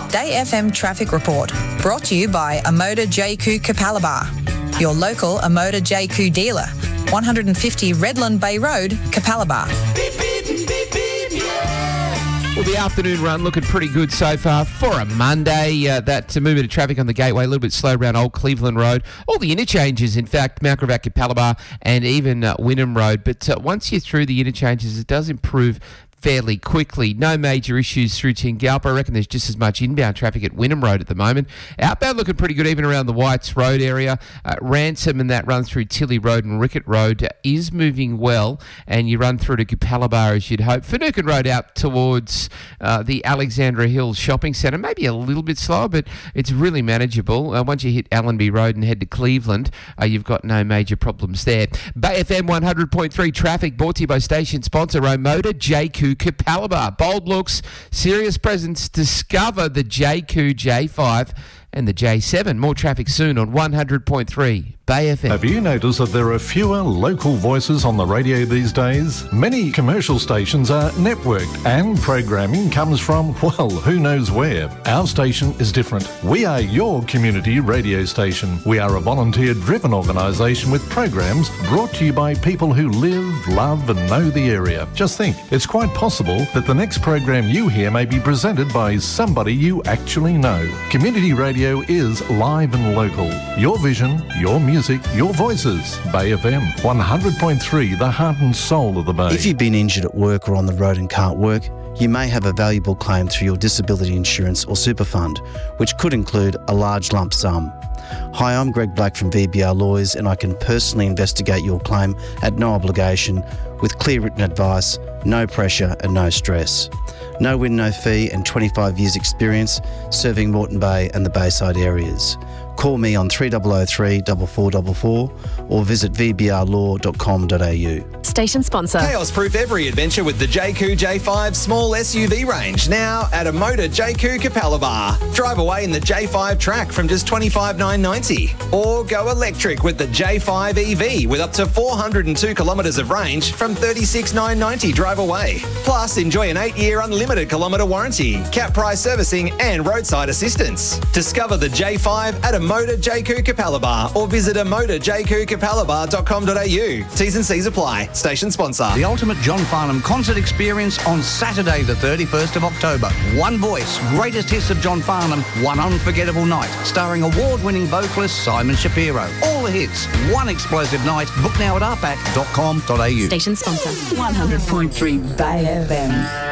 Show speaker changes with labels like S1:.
S1: Day FM Traffic Report, brought to you by Amoda JQ Capalaba, your local Amoda JQ dealer, 150 Redland Bay Road, Capalaba.
S2: Well, the afternoon run looking pretty good so far for a Monday. That movement of traffic on the Gateway, a little bit slow around Old Cleveland Road. All the interchanges, in fact, Mount Gravatt, Capalaba and even Wynnum Road. But once you're through the interchanges, it does improve fairly quickly. No major issues through Tingalpa. I reckon there's just as much inbound traffic at Wynnum Road at the moment. Outbound looking pretty good even around the Whites Road area. Ransom and that run through Tilly Road and Rickett Road is moving well, and you run through to Capalaba as you'd hope. Finucane Road out towards the Alexandra Hills Shopping Centre, maybe a little bit slower, but it's really manageable. Once you hit Allenby Road and head to Cleveland, you've got no major problems there. Bay FM 100.3 traffic brought to you by station sponsor Amoda JQ Capalaba. Bold looks, serious presence. Discover the JQ J5 and the J7. More traffic soon on 100.3 Bay FM.
S3: Have you noticed that there are fewer local voices on the radio these days? Many commercial stations are networked and programming comes from, well, who knows where. Our station is different. We are your community radio station. We are a volunteer-driven organisation with programs brought to you by people who live, love and know the area. Just think, it's quite possible that the next program you hear may be presented by somebody you actually know. Community radio is live and local. Your vision, your music, your voices. Bay FM 100.3, the heart and soul of the Bay.
S4: If you've been injured at work or on the road and can't work, you may have a valuable claim through your disability insurance or super fund, which could include a large lump sum. Hi, I'm Greg Black from VBR Lawyers, and I can personally investigate your claim at no obligation with clear written advice, no pressure and no stress. No win, no fee, and 25 years experience serving Moreton Bay and the Bayside areas. Call me on 3003 4444 or visit vbrlaw.com.au.
S5: Station sponsor.
S6: Chaos-proof every adventure with the JQ J5 small SUV range, now at Amoda JQ Capalaba. Drive away in the J5 Track from just $25,990. Or go electric with the J5 EV with up to 402 kilometres of range from $36,990 drive away. Plus, enjoy an 8-year unlimited kilometre warranty, cap price servicing and roadside assistance. Discover the J5 at Amoda JQ Capalaba or visit amodajqcapalaba.com.au. T's and C's apply. Station sponsor.
S7: The ultimate John Farnham concert experience on Saturday the 31st of October. One voice, greatest hits of John Farnham, one unforgettable night, starring award-winning vocalist Simon Shapiro. All the hits, one explosive night. Book now at rpac.com.au.
S5: Station sponsor.
S8: 100.3 Bay FM.